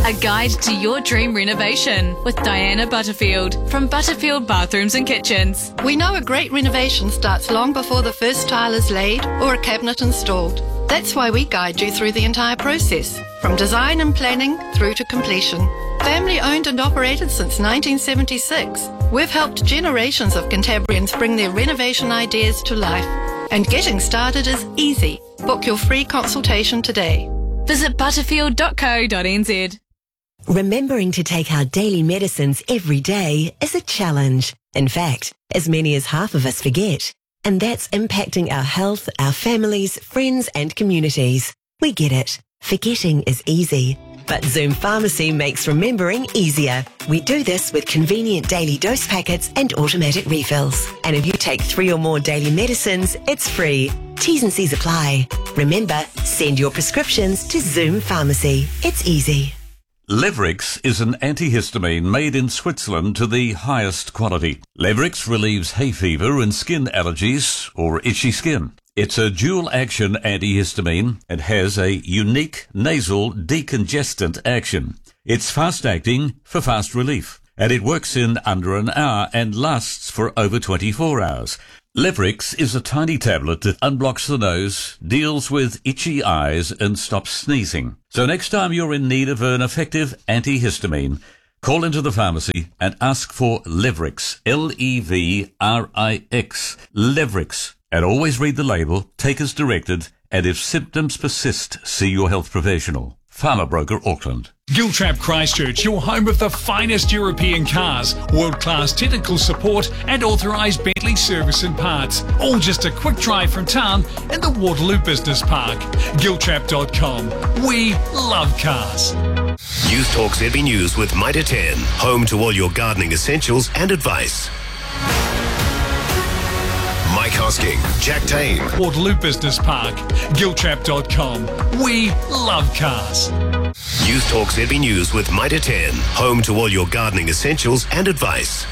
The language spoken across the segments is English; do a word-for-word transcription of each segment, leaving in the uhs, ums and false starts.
A guide to your dream renovation with Diana Butterfield from Butterfield Bathrooms and Kitchens. We know a great renovation starts long before the first tile is laid or a cabinet installed. That's why we guide you through the entire process, from design and planning through to completion. Family owned and operated since nineteen seventy-six, we've helped generations of Cantabrians bring their renovation ideas to life. And getting started is easy. Book your free consultation today. Visit butterfield dot co dot n z. Remembering to take our daily medicines every day is a challenge. In fact, as many as half of us forget. And that's impacting our health, our families, friends and communities. We get it. Forgetting is easy. But Zoom Pharmacy makes remembering easier. We do this with convenient daily dose packets and automatic refills. And if you take three or more daily medicines, it's free. T's and C's apply. Remember, send your prescriptions to Zoom Pharmacy. It's easy. Levrix is an antihistamine made in Switzerland to the highest quality. Levrix relieves hay fever and skin allergies or itchy skin. It's a dual-action antihistamine and has a unique nasal decongestant action. It's fast-acting for fast relief, and it works in under an hour and lasts for over twenty-four hours. Levrix is a tiny tablet that unblocks the nose, deals with itchy eyes and stops sneezing. So next time you're in need of an effective antihistamine, call into the pharmacy and ask for Levrix, L E V R I X, Levrix. And always read the label, take as directed, and if symptoms persist, see your health professional. Farmer Broker Auckland. Giltrap Christchurch, your home of the finest European cars, world-class technical support and authorised Bentley service and parts. All just a quick drive from town in the Waterloo Business Park. Giltrap dot com. We love cars. News Talk Z B News with Mitre ten, home to all your gardening essentials and advice. Mike Hosking, Jack Tame. Waterloo Business Park. Giltrap dot com. We love cars. News Talk Z B News with Mitre ten, home to all your gardening essentials and advice.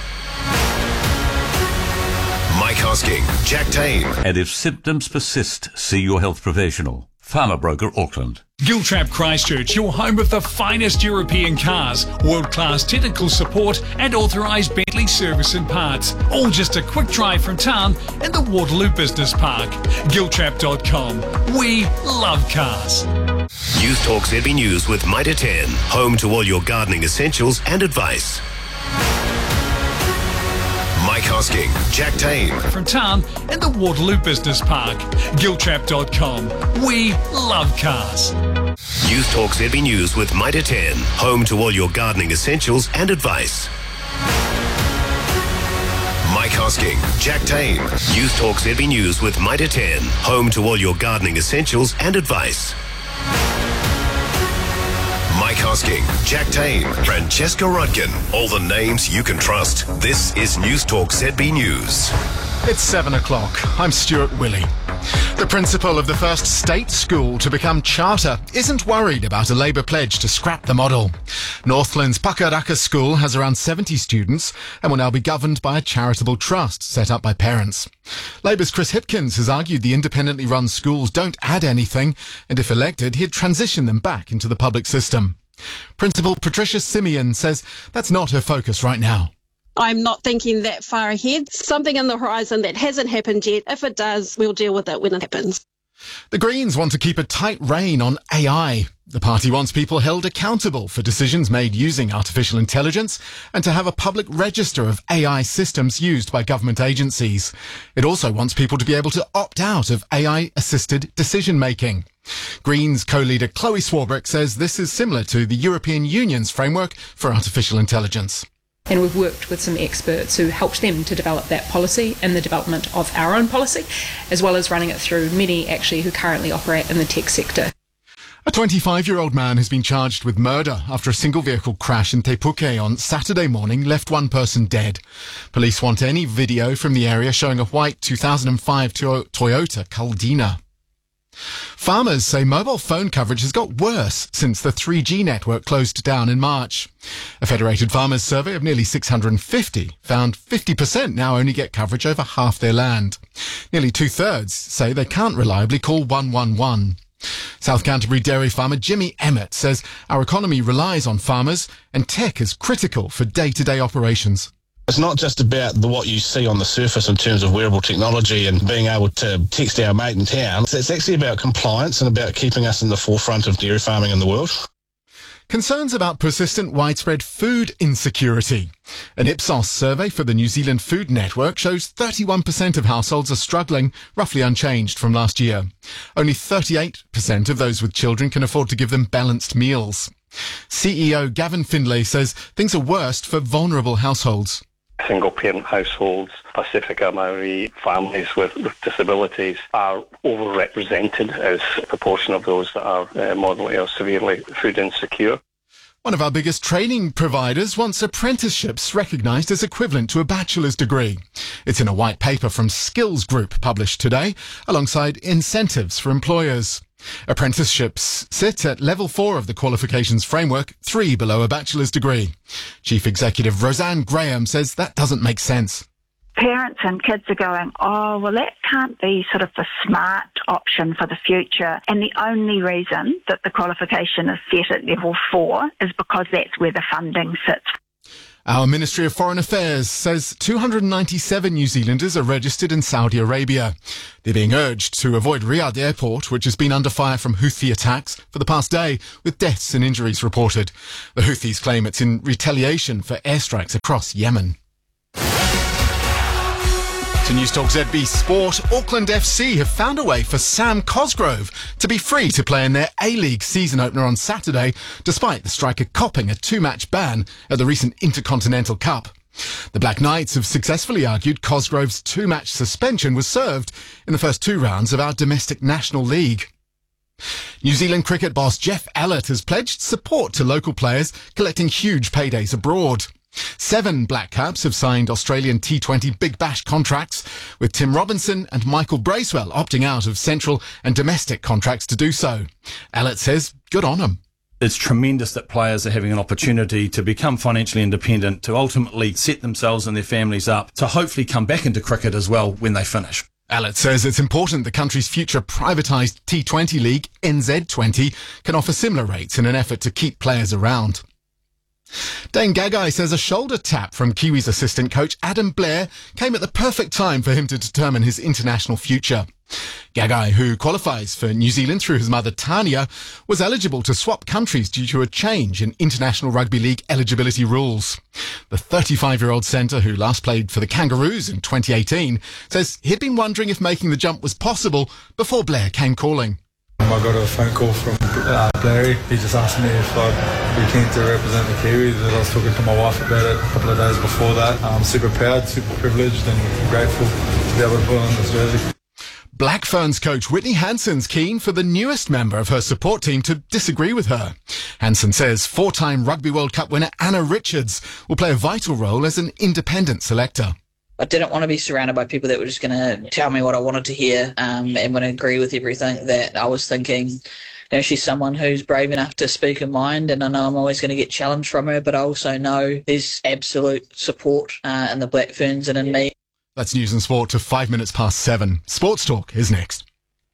Mike Hosking, Jack Tame. And if symptoms persist, see your health professional. Farmer Broker Auckland. Giltrap Christchurch, your home of the finest European cars, world-class technical support and authorised Bentley service and parts. All just a quick drive from town in the Waterloo Business Park. Giltrap dot com. We love cars. News Talk Z B News with Mitre ten, home to all your gardening essentials and advice. Mike Hosking, Jack Tame. From town in the Waterloo Business Park. Giltrap dot com. We love cars. News Talk Z B News with Mitre ten, home to all your gardening essentials and advice. Mike Hosking, Jack Tame. News Talk Z B News with Mitre ten, home to all your gardening essentials and advice. Mike Hosking, Jack Tame, Francesca Rudkin. All the names you can trust. This is News Talk Z B News. It's seven o'clock. I'm Stuart Willey. The principal of the first state school to become charter isn't worried about a Labour pledge to scrap the model. Northland's Pakaraka School has around seventy students and will now be governed by a charitable trust set up by parents. Labour's Chris Hipkins has argued the independently run schools don't add anything, and if elected, he'd transition them back into the public system. Principal Patricia Simeon says that's not her focus right now. I'm not thinking that far ahead. Something in the horizon that hasn't happened yet. If it does, we'll deal with it when it happens. The Greens want to keep a tight rein on A I. The party wants people held accountable for decisions made using artificial intelligence and to have a public register of A I systems used by government agencies. It also wants people to be able to opt out of A I-assisted decision-making. Greens co-leader Chloe Swarbrick says this is similar to the European Union's framework for artificial intelligence. And we've worked with some experts who helped them to develop that policy and the development of our own policy, as well as running it through many actually who currently operate in the tech sector. A twenty-five-year-old man has been charged with murder after a single-vehicle crash in Te Puke on Saturday morning left one person dead. Police want any video from the area showing a white two thousand five Toyota Caldina. Farmers say mobile phone coverage has got worse since the three G network closed down in March. A Federated Farmers survey of nearly six hundred fifty found fifty percent now only get coverage over half their land. Nearly two-thirds say they can't reliably call one one one. South Canterbury dairy farmer Jimmy Emmett says our economy relies on farmers and tech is critical for day-to-day operations. It's not just about the, what you see on the surface in terms of wearable technology and being able to text our mate in town. It's actually about compliance and about keeping us in the forefront of dairy farming in the world. Concerns about persistent widespread food insecurity. An Ipsos survey for the New Zealand Food Network shows thirty-one percent of households are struggling, roughly unchanged from last year. Only thirty-eight percent of those with children can afford to give them balanced meals. C E O Gavin Findlay says things are worst for vulnerable households. Single-parent households, Pacifica Maori families with, with disabilities are overrepresented as a proportion of those that are uh, moderately or severely food insecure. One of our biggest training providers wants apprenticeships recognised as equivalent to a bachelor's degree. It's in a white paper from Skills Group published today, alongside incentives for employers. Apprenticeships sit at level four of the qualifications framework, three below a bachelor's degree. Chief Executive Roseanne Graham says that doesn't make sense. Parents and kids are going, oh, well, that can't be sort of the smart option for the future. And the only reason that the qualification is set at level four is because that's where the funding sits. Our Ministry of Foreign Affairs says two hundred ninety-seven New Zealanders are registered in Saudi Arabia. They're being urged to avoid Riyadh Airport, which has been under fire from Houthi attacks for the past day, with deaths and injuries reported. The Houthis claim it's in retaliation for airstrikes across Yemen. To News Talk Z B Sport, Auckland F C have found a way for Sam Cosgrove to be free to play in their A-League season opener on Saturday, despite the striker copping a two-match ban at the recent Intercontinental Cup. The Black Knights have successfully argued Cosgrove's two-match suspension was served in the first two rounds of our domestic National League. New Zealand cricket boss Jeff Allett has pledged support to local players collecting huge paydays abroad. Seven Black Caps have signed Australian T twenty Big Bash contracts, with Tim Robinson and Michael Bracewell opting out of central and domestic contracts to do so. Allett says, good on them. It's tremendous that players are having an opportunity to become financially independent, to ultimately set themselves and their families up, to hopefully come back into cricket as well when they finish. Allett says it's important the country's future privatised T twenty league, N Z twenty, can offer similar rates in an effort to keep players around. Dane Gagai says a shoulder tap from Kiwis assistant coach Adam Blair came at the perfect time for him to determine his international future. Gagai, who qualifies for New Zealand through his mother Tania, was eligible to swap countries due to a change in International Rugby League eligibility rules. The thirty-five-year-old centre, who last played for the Kangaroos in twenty eighteen, says he'd been wondering if making the jump was possible before Blair came calling. I got a phone call from uh, Larry. He just asked me if I'd be keen to represent the Kiwis. I was talking to my wife about it a couple of days before that. I'm super proud, super privileged and grateful to be able to put on this jersey. Black Ferns coach Whitney Hanson's keen for the newest member of her support team to disagree with her. Hanson says four-time Rugby World Cup winner Anna Richards will play a vital role as an independent selector. I didn't want to be surrounded by people that were just going to tell me what I wanted to hear um, and would agree with everything that I was thinking. You know, she's someone who's brave enough to speak her mind, and I know I'm always going to get challenged from her, but I also know there's absolute support uh, in the Black Ferns and in me. That's news and sport to five minutes past seven. Sports Talk is next.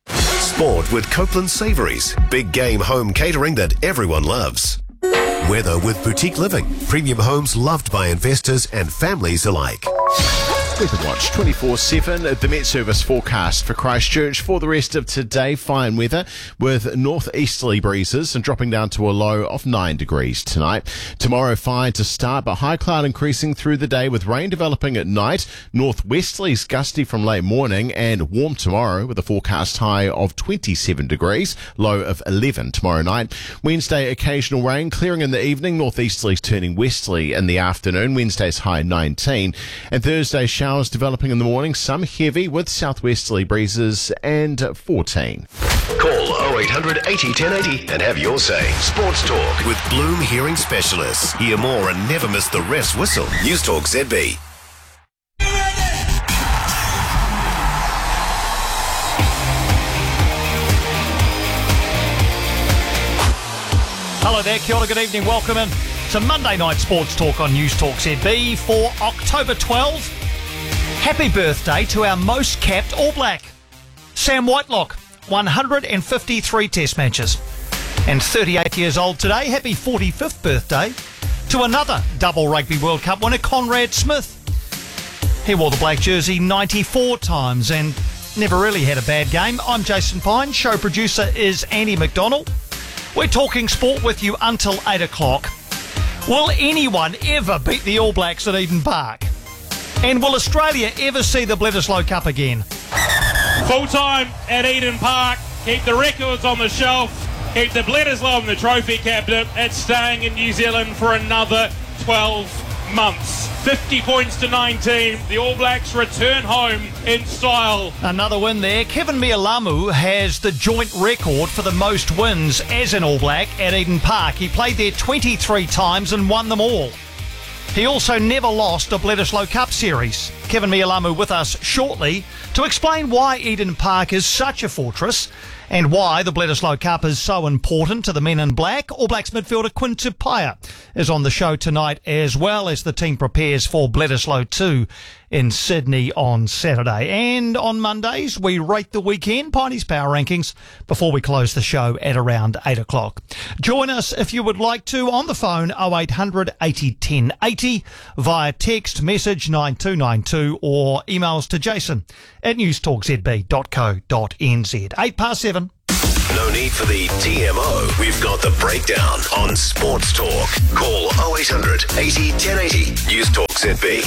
Sport with Copeland Savouries. Big game home catering that everyone loves. Weather with Boutique Living. Premium homes loved by investors and families alike. Weather Watch twenty-four seven, the Met Service forecast for Christchurch for the rest of today. Fine weather with northeasterly breezes and dropping down to a low of nine degrees tonight. Tomorrow fine to start, but high cloud increasing through the day with rain developing at night. Northwesterlies gusty from late morning and warm tomorrow with a forecast high of twenty-seven degrees, low of eleven tomorrow night. Wednesday occasional rain clearing in the evening, northeasterlies turning westerly in the afternoon. Wednesday's high nineteen, and Thursday shower Showers developing in the morning, some heavy with southwesterly breezes, and fourteen. Call oh eight hundred eighty ten eighty and have your say. Sports Talk with Bloom Hearing Specialists. Hear more and never miss the ref's whistle. News Talk Z B. Hello there, kia ora, good evening, welcome in to Monday Night Sports Talk on News Talk Z B for October twelfth. Happy birthday to our most capped All Black, Sam Whitelock, one hundred fifty-three test matches. And thirty-eight years old today, happy forty-fifth birthday to another double Rugby World Cup winner, Conrad Smith. He wore the black jersey ninety-four times and never really had a bad game. I'm Jason Pine, show producer is Andy McDonald. We're talking sport with you until eight o'clock. Will anyone ever beat the All Blacks at Eden Park? And will Australia ever see the Bledisloe Cup again? Full time at Eden Park. Keep the records on the shelf. Keep the Bledisloe in the trophy cabinet. It's staying in New Zealand for another twelve months. fifty points to nineteen. The All Blacks return home in style. Another win there. Kevin Mealamu has the joint record for the most wins as an All Black at Eden Park. He played there twenty-three times and won them all. He also never lost a Bledisloe Cup series. Kevin Mealamu with us shortly to explain why Eden Park is such a fortress and why the Bledisloe Cup is so important to the men in black. All Blacks midfielder Quinn Tupaia is on the show tonight as well as the team prepares for Bledisloe two in Sydney on Saturday. And on Mondays, we rate the weekend, Piney's Power Rankings, before we close the show at around eight o'clock. Join us if you would like to on the phone oh eight hundred eighty ten eighty, via text message nine two nine two or emails to jason at newstalk z b dot co dot n z. eight past seven. No need for the T M O. We've got the breakdown on Sports Talk. Call oh eight hundred eighty ten eighty. Newstalk Z B.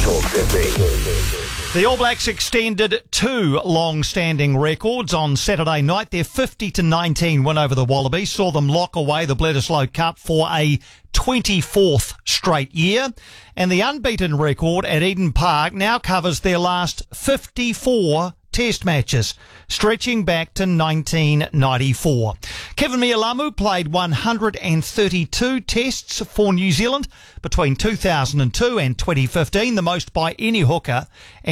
The All Blacks extended two long-standing records on Saturday night. Their fifty to nineteen win over the Wallabies saw them lock away the Bledisloe Cup for a twenty-fourth straight year. And the unbeaten record at Eden Park now covers their last fifty-four test matches, stretching back to nineteen ninety-four. Kevin Mealamu played one hundred thirty-two tests for New Zealand between two thousand two and twenty fifteen, the most by any hooker.